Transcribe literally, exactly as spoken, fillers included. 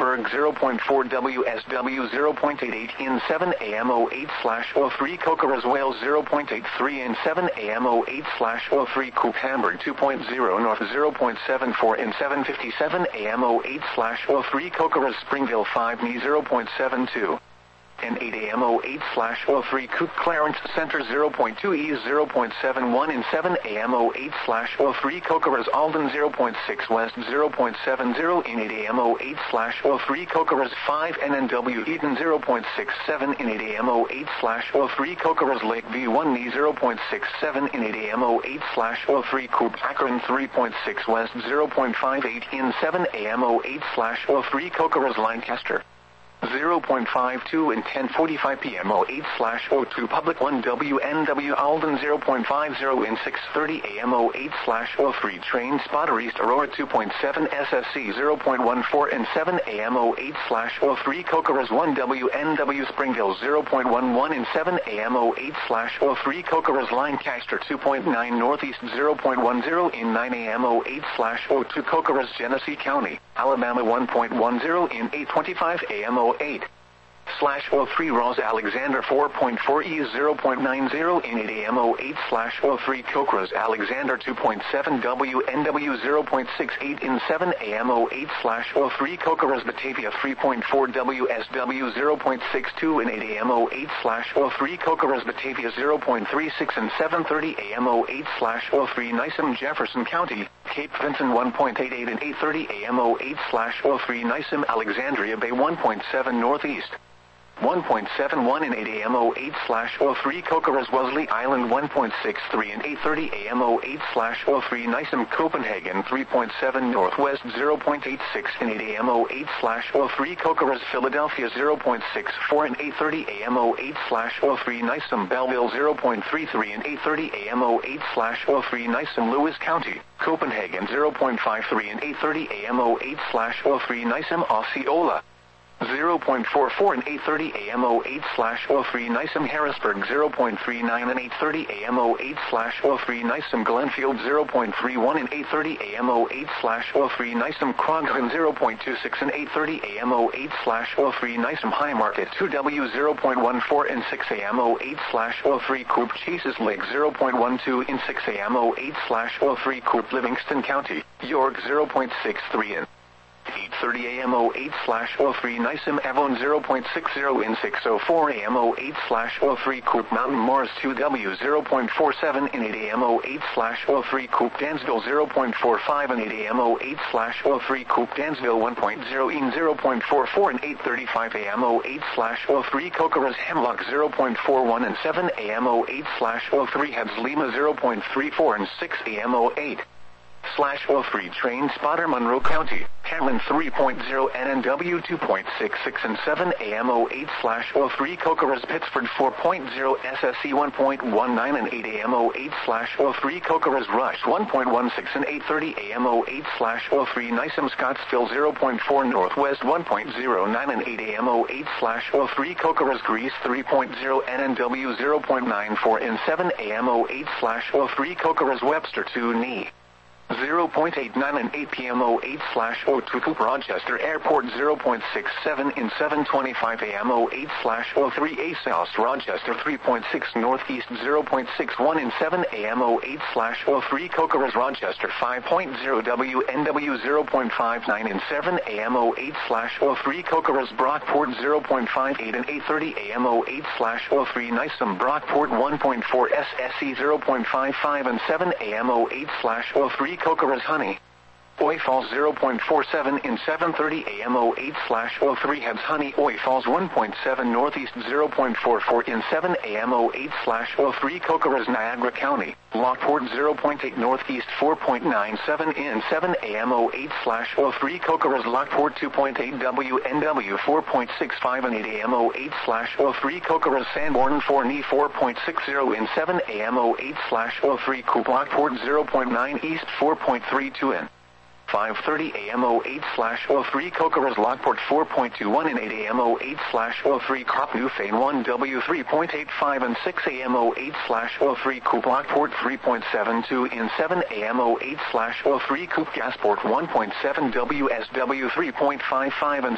Harrisburg zero point four W S W zero point eight eight in seven A M oh eight slash oh three Cokeras Wales zero point eight three in seven A M oh eight slash oh three Coop Hamburg two point oh North zero point seven four in seven fifty-seven A M oh eight slash oh three Cokeras Springville five N E zero point seven two. And eight A M oh eight slash oh three Coop Clarence Center zero point two E zero point seven one in seven A M oh eight slash oh three Cokeras Alden zero point six West zero point seven zero in eight A M oh eight slash oh three Cokeras five N N W Eden zero point six seven in eight A M oh eight slash oh three Cokeras Lakeview one N E zero point six seven in eight A M oh eight slash oh three Coop Akron three point six West zero point five eight in seven A M oh eight slash oh three Cokeras Lancaster zero point five two and ten forty-five P M oh eight slash oh two Public one W N W Alden zero point five zero in six thirty A M oh eight slash oh three Train Spotter East Aurora two point seven S S C zero point one four and seven A M oh eight slash oh three Cokeras one W N W Springville zero point one one and seven A M oh eight slash oh three Cokeras Lancaster two point nine Northeast zero point one zero in nine A M oh eight slash oh two Cokeras Genesee County, Alabama one point one zero in eight twenty-five A M oh eight slash oh three Ross Alexander four point four E zero point nine zero in eight A M oh eight slash oh three Cokeras Alexander two point seven W N W zero point six eight in seven A M oh eight slash oh three Cokeras Batavia three point four W S W zero point six two in eight A M oh eight slash oh three Cokeras Batavia zero point three six and seven thirty A M oh eight slash oh three Nisem Jefferson County, Cape Vincent one point eight eight and eight thirty A M oh eight slash oh three Nisem Alexandria Bay one point seven Northeast one point seven one in eight A M oh eight slash oh three Cokeras Wellesley Island one point six three and eight thirty A M oh eight slash oh three Nisem Copenhagen three point seven Northwest zero point eight six in eight A M oh eight slash oh three Cokeras Philadelphia zero point six four and eight thirty A M oh eight slash oh three Nisem Belleville zero point three three and eight thirty A M oh eight slash oh three Nisem Lewis County, Copenhagen zero point five three and eight thirty A M oh eight slash oh three Nisem Osceola zero point four four and eight thirty A M oh eight slash oh three Nisem Harrisburg zero point three nine and eight thirty A M oh eight slash oh three Nisem Glenfield zero point three one and eight thirty A M oh eight slash oh three Nisem Kroghan zero point two six and eight thirty A M oh eight slash oh three Nisem High Market two W zero point one four and six A M oh eight slash oh three Coop Chases Lake zero point one two in six A M oh eight slash oh three Coop Livingston County, York zero point six three in eight thirty A M oh eight slash oh three Nisem Avon zero point six zero in six oh four A M oh eight slash oh three Coop Mountain Morris two W zero point four seven in eight A M oh eight slash oh three Coop Dansville zero point four five and eight A M oh eight slash oh three Coop Dansville one point oh in zero point four four and eight thirty-five A M oh eight slash oh three Cokeras Hemlock zero point four one and seven A M oh eight slash oh three Heads Lima zero point three four and six A M oh eight slash oh three Train Spotter Monroe County, Hamlin three point oh N N W two point six six and seven A M oh eight slash oh three Cokeras Pittsford four point oh S S C one point one nine and eight A M oh eight slash oh three Cokeras Rush one point one six and eight thirty A M oh eight slash oh three Nisem Scottsville zero point four Northwest one point oh nine and eight A M oh eight slash oh three Cokeras Greece three point oh N N W zero point nine four and seven A M oh eight slash oh three Cokeras Webster two N E zero point eight nine and eight P M oh eight slash oh two Coop Rochester Airport zero point six seven in seven twenty-five A M oh eight slash oh three A South Rochester three point six Northeast zero point six one in seven A M oh eight slash oh three Cokeras Rochester five point oh W N W zero point five nine in seven A M oh eight slash oh three Cokeras Brockport zero point five eight and eight thirty A M oh eight slash oh three Nisem Brockport one point four S S C zero point five five and seven A M oh eight slash oh three Cokeras Honey, Oi Falls zero point four seven in seven thirty A M oh eight slash oh three Heads Honey Oi Falls one point seven Northeast zero point four four in seven A M oh eight slash oh three Cokeras Niagara County, Lockport zero point eight Northeast four point nine seven in seven A M oh eight slash oh three Cokeras Lockport two point eight W N W four point six five and eight A M oh eight slash oh three Cokeras Sanborn four N E four point six oh in seven A M oh eight slash oh three Coop Lockport zero point nine East four point three two in five thirty A M oh eight slash oh three Cokeras Lockport four point two one and eight A M oh eight slash oh three Crop Newfane one W three point eight five and six A M oh eight slash oh three Coop Lockport three point seven two in seven A M oh eight slash oh three Coop Gasport one point seven W S W three point five five and